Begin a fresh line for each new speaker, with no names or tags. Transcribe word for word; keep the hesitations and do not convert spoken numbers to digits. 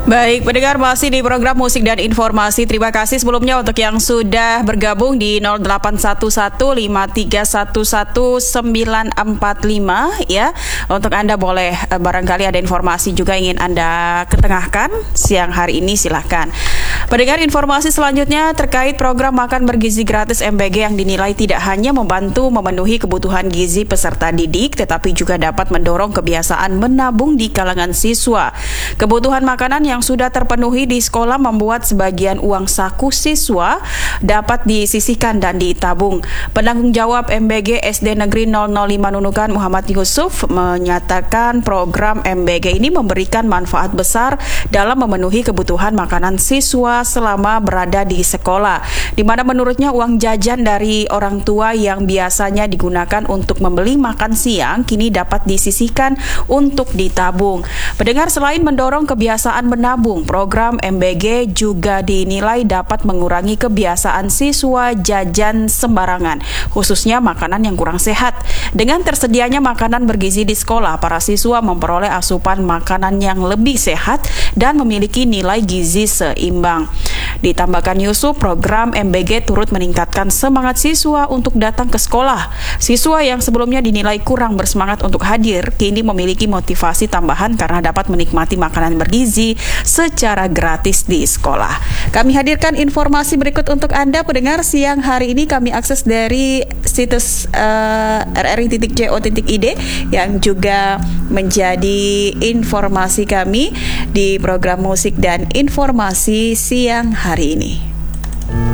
Baik, pendengar masih di program Musik dan Informasi. Terima kasih sebelumnya untuk yang sudah bergabung di nol delapan satu satu lima tiga satu satu sembilan empat lima ya. Untuk Anda boleh eh, barangkali ada informasi juga ingin Anda ketengahkan siang hari ini, silahkan. Pendengar, informasi selanjutnya terkait program makan bergizi gratis M B G yang dinilai tidak hanya membantu memenuhi kebutuhan gizi peserta didik, tetapi juga dapat mendorong kebiasaan menabung di kalangan siswa. Kebutuhan makanan yang sudah terpenuhi di sekolah membuat sebagian uang saku siswa dapat disisihkan dan ditabung. Penanggung jawab M B G S D Negeri nol nol lima Nunukan Muhammad Yusuf menyatakan program M B G ini memberikan manfaat besar dalam memenuhi kebutuhan makanan siswa selama berada di sekolah, di mana menurutnya uang jajan dari orang tua yang biasanya digunakan untuk membeli makan siang kini dapat disisihkan untuk ditabung. Pendengar, selain mendorong kebiasaan menabung, program M B G juga dinilai dapat mengurangi kebiasaan siswa jajan sembarangan, khususnya makanan yang kurang sehat. Dengan tersedianya makanan bergizi di sekolah, para siswa memperoleh asupan makanan yang lebih sehat dan memiliki nilai gizi seimbang. Ditambahkan Yusuf, program M B G turut meningkatkan semangat siswa untuk datang ke sekolah. Siswa yang sebelumnya dinilai kurang bersemangat untuk hadir, kini memiliki motivasi tambahan karena dapat menikmati makanan bergizi secara gratis di sekolah. Kami hadirkan informasi berikut untuk Anda, pendengar. Siang hari ini kami akses dari situs uh, r r i titik co titik i d yang juga menjadi informasi kami di program Musik dan Informasi siang hari ini.